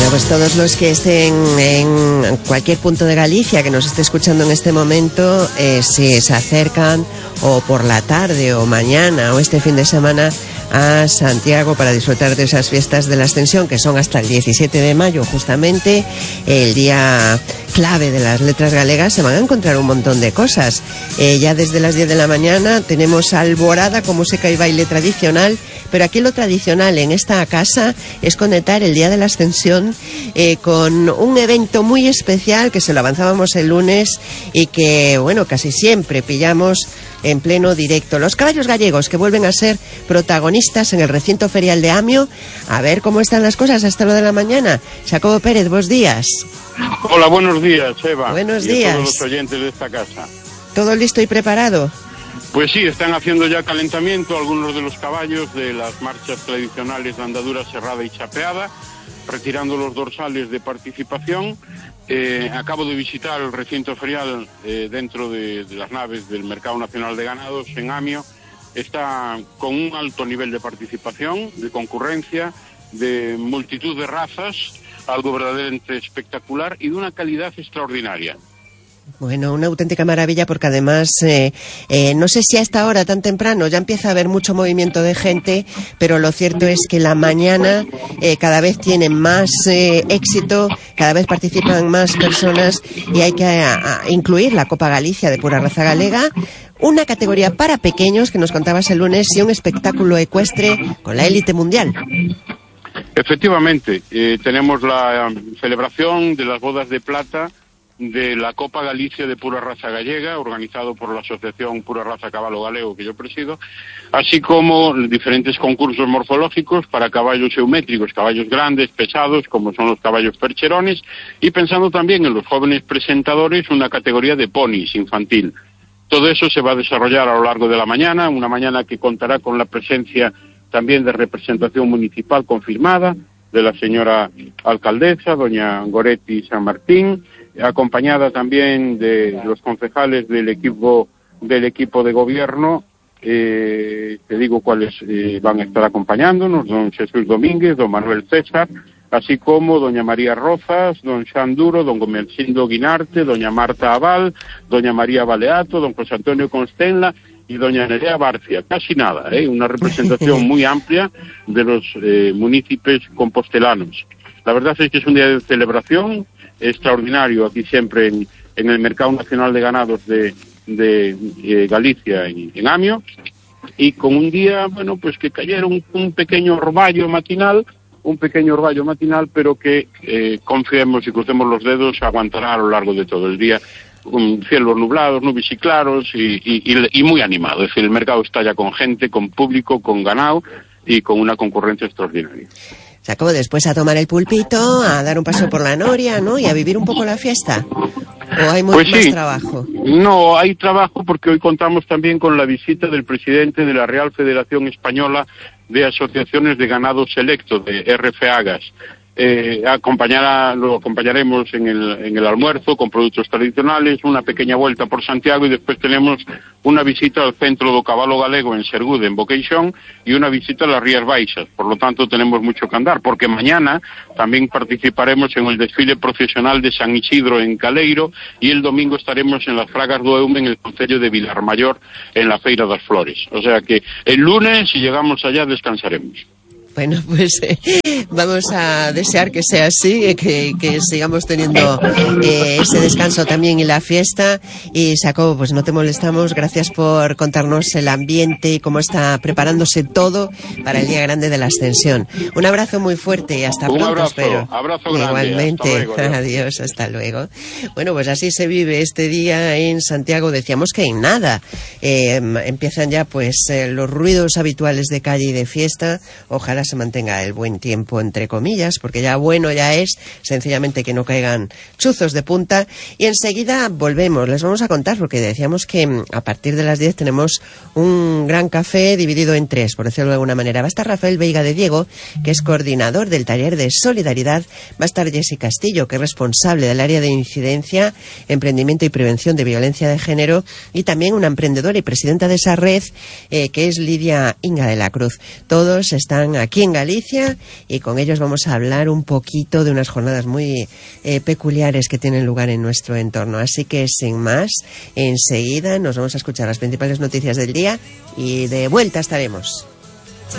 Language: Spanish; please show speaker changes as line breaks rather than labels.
Bueno, pues todos los que estén en cualquier punto de Galicia, que nos esté escuchando en este momento, si se acercan o por la tarde o mañana o este fin de semana a Santiago para disfrutar de esas fiestas de la Ascensión, que son hasta el 17 de mayo, justamente el día clave de las letras galegas, se van a encontrar un montón de cosas. Ya desde las 10 de la mañana tenemos alborada con música y baile tradicional, pero aquí lo tradicional en esta casa es conectar el día de la Ascensión con un evento muy especial que se lo avanzábamos el lunes y que, bueno, casi siempre pillamos en pleno directo. Los caballos gallegos que vuelven a ser protagonistas en el recinto ferial de Amio. A ver cómo están las cosas hasta lo de la mañana. Jacobo Pérez, buenos días.
Hola, buenos días, Eva.
Buenos
y
días.
A todos los oyentes de esta casa.
¿Todo listo y preparado?
Pues sí, están haciendo ya calentamiento algunos de los caballos de las marchas tradicionales de andadura cerrada y chapeada, retirando los dorsales de participación. Acabo de visitar el recinto ferial dentro de las naves del Mercado Nacional de Ganados en Amio. Está con un alto nivel de participación, de concurrencia, de multitud de razas, algo verdaderamente espectacular y de una calidad extraordinaria.
Bueno, una auténtica maravilla porque además, no sé si a esta hora tan temprano ya empieza a haber mucho movimiento de gente, pero lo cierto es que la mañana cada vez tiene más éxito, cada vez participan más personas y hay que incluir la Copa Galicia de pura raza galega, una categoría para pequeños que nos contabas el lunes y un espectáculo ecuestre con la élite mundial.
Efectivamente, tenemos la celebración de las bodas de plata de la Copa Galicia de pura raza gallega, organizado por la Asociación Pura Raza Caballo Galego, que yo presido, así como diferentes concursos morfológicos para caballos geométricos, caballos grandes, pesados, como son los caballos percherones, y pensando también en los jóvenes presentadores, una categoría de ponis infantil. Todo eso se va a desarrollar a lo largo de la mañana, una mañana que contará con la presencia también de representación municipal confirmada, de la señora alcaldesa, doña Goretti San Martín, acompañada también de los concejales del equipo de gobierno. Te digo cuáles van a estar acompañándonos: don Jesús Domínguez, don Manuel César, así como doña María Rozas, don Xan Duro, don Gomercindo Guinarte, doña Marta Aval, doña María Baleato, don José Antonio Constenla y doña Nerea Barcia. Casi nada, una representación muy amplia de los municipios compostelanos. La verdad es que es un día de celebración extraordinario aquí siempre en el Mercado Nacional de Ganados de Galicia en Amio, y con un día, bueno, pues que cayera un pequeño orvallo matinal, pero que confiemos y crucemos los dedos, aguantará a lo largo de todo el día, con cielos nublados, nubes y claros y muy animado. Es decir, el mercado está ya con gente, con público, con ganado y con una concurrencia extraordinaria.
Jacobo, después a tomar el pulpito, a dar un paseo por la noria, ¿no? Y a vivir un poco la fiesta. ¿O hay más trabajo?
No, hay trabajo porque hoy contamos también con la visita del presidente de la Real Federación Española de Asociaciones de Ganado Selecto, de RFAGAS. Lo acompañaremos en el almuerzo con productos tradicionales, una pequeña vuelta por Santiago y después tenemos una visita al Centro do Caballo Galego en Sergude, en Boqueixón, y una visita a las Rías Baixas. Por lo tanto, tenemos mucho que andar, porque mañana también participaremos en el desfile procesional de San Isidro en Caleiro y el domingo estaremos en las Fragas do Eume en el concello de Vilarmayor en la Feira das Flores. O sea que el lunes, si llegamos allá, descansaremos.
Bueno, pues vamos a desear que sea así, que sigamos teniendo ese descanso también y la fiesta. Y Jacobo, pues no te molestamos, gracias por contarnos el ambiente y cómo está preparándose todo para el día grande de la Ascensión. Un abrazo muy fuerte y hasta pronto, espero.
Abrazo grande.
Igualmente,
hasta luego,
adiós, hasta luego. Bueno, pues así se vive este día en Santiago. Decíamos que en nada empiezan ya pues los ruidos habituales de calle y de fiesta. Ojalá se mantenga el buen tiempo, entre comillas, porque ya bueno ya es sencillamente que no caigan chuzos de punta. Y enseguida volvemos, les vamos a contar, porque decíamos que a partir de las 10 tenemos un gran café dividido en tres, por decirlo de alguna manera. Va a estar Rafael Veiga de Diego, que es coordinador del taller de solidaridad. Va a estar Jessy Castillo, que es responsable del área de incidencia, emprendimiento y prevención de violencia de género, y también una emprendedora y presidenta de esa red, que es Lidia Inga de la Cruz. Todos están aquí aquí en Galicia, y con ellos vamos a hablar un poquito de unas jornadas muy peculiares que tienen lugar en nuestro entorno. Así que sin más, enseguida nos vamos a escuchar las principales noticias del día y de vuelta estaremos.